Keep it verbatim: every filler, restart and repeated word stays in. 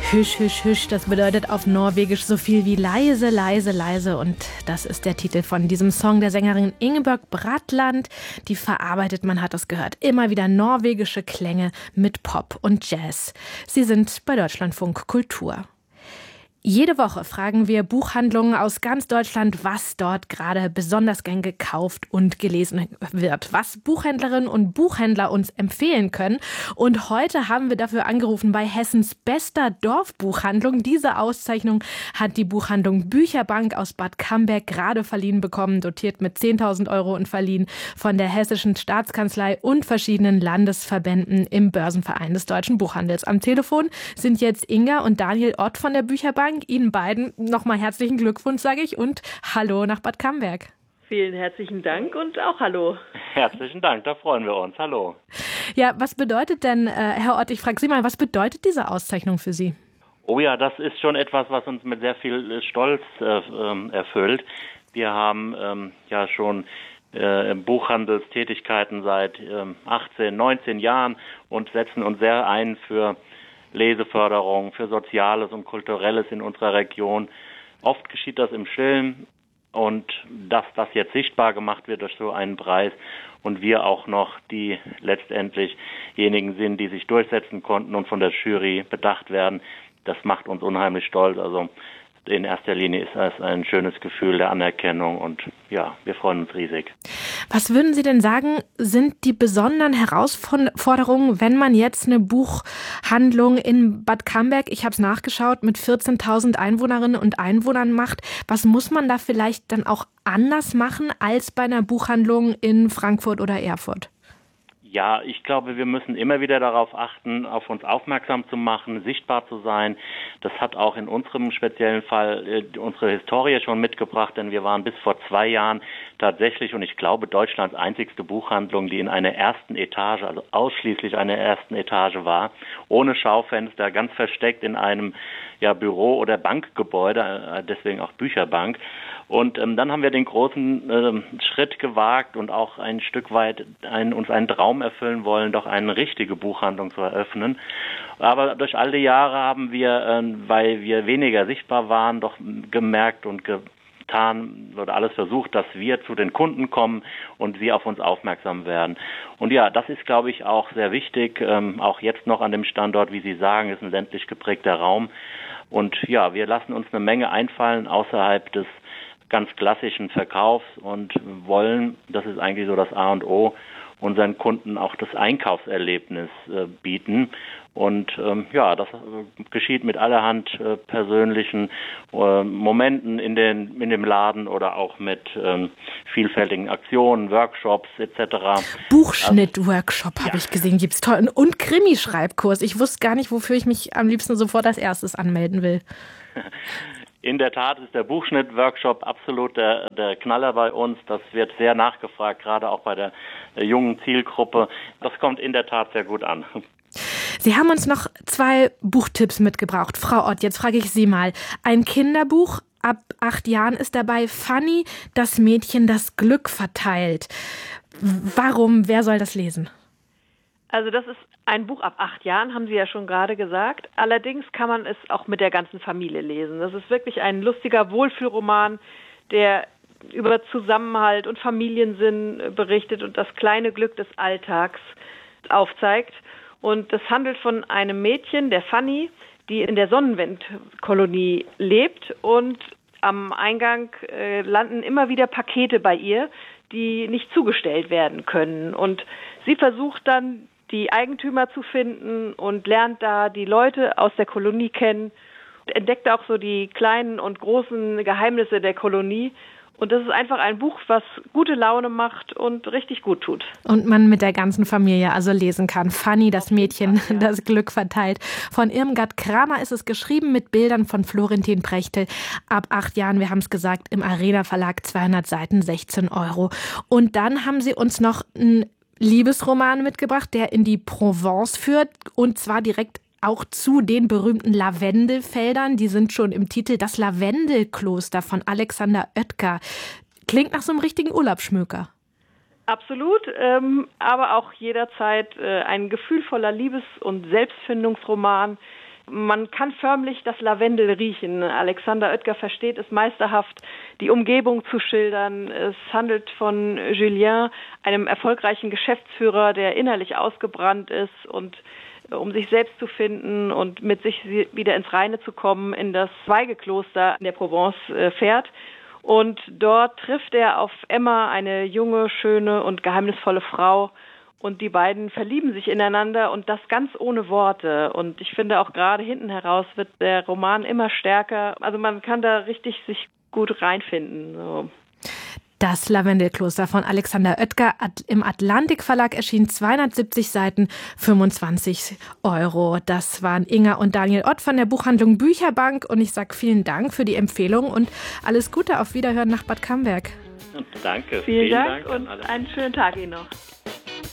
Hüsch, hüsch, hüsch, das bedeutet auf Norwegisch so viel wie leise, leise, leise. Und das ist der Titel von diesem Song der Sängerin Ingeborg Bratland. Die verarbeitet, man hat es gehört, immer wieder norwegische Klänge mit Pop und Jazz. Sie sind bei Deutschlandfunk Kultur. Jede Woche fragen wir Buchhandlungen aus ganz Deutschland, was dort gerade besonders gern gekauft und gelesen wird, was Buchhändlerinnen und Buchhändler uns empfehlen können. Und heute haben wir dafür angerufen bei Hessens bester Dorfbuchhandlung. Diese Auszeichnung hat die Buchhandlung Bücherbank aus Bad Camberg gerade verliehen bekommen, dotiert mit zehntausend Euro und verliehen von der Hessischen Staatskanzlei und verschiedenen Landesverbänden im Börsenverein des deutschen Buchhandels. Am Telefon sind jetzt Inga und Daniel Ott von der Bücherbank. Ihnen beiden nochmal herzlichen Glückwunsch, sage ich, und hallo nach Bad Camberg. Vielen herzlichen Dank und auch hallo. Herzlichen Dank, da freuen wir uns. Hallo. Ja, was bedeutet denn, äh, Herr Ott, ich frage Sie mal, was bedeutet diese Auszeichnung für Sie? Oh ja, das ist schon etwas, was uns mit sehr viel Stolz äh, erfüllt. Wir haben ähm, ja schon äh, Buchhandelstätigkeiten seit äh, achtzehn, neunzehn Jahren und setzen uns sehr ein für Leseförderung, für Soziales und Kulturelles in unserer Region. Oft geschieht das im Stillen und dass das jetzt sichtbar gemacht wird durch so einen Preis und wir auch noch die letztendlich diejenigen sind, die sich durchsetzen konnten und von der Jury bedacht werden, das macht uns unheimlich stolz. Also in erster Linie ist es ein schönes Gefühl der Anerkennung und ja, wir freuen uns riesig. Was würden Sie denn sagen, sind die besonderen Herausforderungen, wenn man jetzt eine Buchhandlung in Bad Camberg, ich habe es nachgeschaut, mit vierzehntausend Einwohnerinnen und Einwohnern macht? Was muss man da vielleicht dann auch anders machen als bei einer Buchhandlung in Frankfurt oder Erfurt? Ja, ich glaube, wir müssen immer wieder darauf achten, auf uns aufmerksam zu machen, sichtbar zu sein. Das hat auch in unserem speziellen Fall äh, unsere Historie schon mitgebracht, denn wir waren bis vor zwei Jahren tatsächlich, und ich glaube, Deutschlands einzigste Buchhandlung, die in einer ersten Etage, also ausschließlich einer ersten Etage war, ohne Schaufenster, ganz versteckt in einem ja, Büro- oder Bankgebäude, äh, deswegen auch Bücherbank. Und ähm, dann haben wir den großen ähm, Schritt gewagt und auch ein Stück weit ein, uns einen Traum erfüllen wollen, doch eine richtige Buchhandlung zu eröffnen. Aber durch all die Jahre haben wir, ähm, weil wir weniger sichtbar waren, doch gemerkt und getan oder alles versucht, dass wir zu den Kunden kommen und sie auf uns aufmerksam werden. Und ja, das ist, glaube ich, auch sehr wichtig, ähm, auch jetzt noch an dem Standort, wie Sie sagen, ist ein ländlich geprägter Raum. Und ja, wir lassen uns eine Menge einfallen außerhalb des ganz klassischen Verkaufs und wollen, das ist eigentlich so das A und O, unseren Kunden auch das Einkaufserlebnis äh, bieten. Und ähm, ja, das äh, geschieht mit allerhand äh, persönlichen äh, Momenten in den in dem Laden oder auch mit ähm, vielfältigen Aktionen, Workshops et cetera. Buchschnitt-Workshop also, habe ja. ich gesehen, gibt's toll. Und Krimischreibkurs. Ich wusste gar nicht, wofür ich mich am liebsten sofort als erstes anmelden will. In der Tat ist der Buchschnitt-Workshop absolut der, der Knaller bei uns. Das wird sehr nachgefragt, gerade auch bei der, der jungen Zielgruppe. Das kommt in der Tat sehr gut an. Sie haben uns noch zwei Buchtipps mitgebracht. Frau Ott, jetzt frage ich Sie mal. Ein Kinderbuch ab acht Jahren ist dabei. Fanny, das Mädchen, das Glück verteilt. Warum? Wer soll das lesen? Also das ist ein Buch ab acht Jahren, haben Sie ja schon gerade gesagt. Allerdings kann man es auch mit der ganzen Familie lesen. Das ist wirklich ein lustiger Wohlfühlroman, der über Zusammenhalt und Familiensinn berichtet und das kleine Glück des Alltags aufzeigt. Und das handelt von einem Mädchen, der Fanny, die in der Sonnenwendkolonie lebt und am Eingang äh, landen immer wieder Pakete bei ihr, die nicht zugestellt werden können. Und sie versucht dann, die Eigentümer zu finden und lernt da die Leute aus der Kolonie kennen, entdeckt auch so die kleinen und großen Geheimnisse der Kolonie. Und das ist einfach ein Buch, was gute Laune macht und richtig gut tut. Und man mit der ganzen Familie also lesen kann. Fanny, das Mädchen, Fall, ja. das Glück verteilt. Von Irmgard Kramer ist es geschrieben mit Bildern von Florentin Prechtel. Ab acht Jahren, wir haben es gesagt, im Arena Verlag, zweihundert Seiten, sechzehn Euro. Und dann haben Sie uns noch ein Liebesroman mitgebracht, der in die Provence führt und zwar direkt auch zu den berühmten Lavendelfeldern. Die sind schon im Titel Das Lavendelkloster von Alexander Oetker. Klingt nach so einem richtigen Urlaubsschmöker. Absolut, ähm, aber auch jederzeit äh, ein gefühlvoller Liebes- und Selbstfindungsroman, Man kann förmlich das Lavendel riechen. Alexander Oetker versteht es meisterhaft, die Umgebung zu schildern. Es handelt von Julien, einem erfolgreichen Geschäftsführer, der innerlich ausgebrannt ist und um sich selbst zu finden und mit sich wieder ins Reine zu kommen, in das Schweigekloster in der Provence fährt. Und dort trifft er auf Emma, eine junge, schöne und geheimnisvolle Frau. Und die beiden verlieben sich ineinander und das ganz ohne Worte. Und ich finde auch gerade hinten heraus wird der Roman immer stärker. Also man kann da richtig sich gut reinfinden. So. Das Lavendelkloster von Alexander Oetker im Atlantik Verlag erschien, zweihundertsiebzig Seiten, fünfundzwanzig Euro. Das waren Inga und Daniel Ott von der Buchhandlung Bücherbank und ich sage vielen Dank für die Empfehlung und alles Gute, auf Wiederhören nach Bad Camberg. Danke. Vielen, vielen Dank, Dank und einen schönen Tag Ihnen noch.